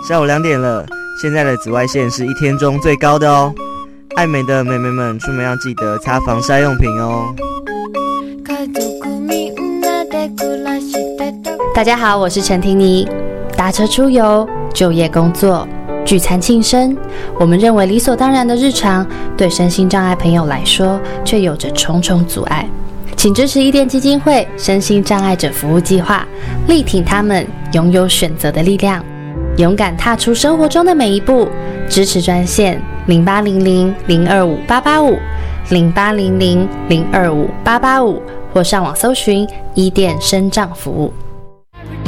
下午2点了，现在的紫外线是一天中最高的哦。爱美的妹妹们，出门要记得擦防晒用品哦。 大家好，我是陈婷妮。搭车出游、就业工作、聚餐庆生，我们认为理所当然的日常，对身心障碍朋友来说，却有着重重阻碍。请支持伊甸基金会身心障碍者服务计划，力挺他们拥有选择的力量，勇敢踏出生活中的每一步。支持专线0800025885，0800025885，或上网搜寻伊甸身障服务。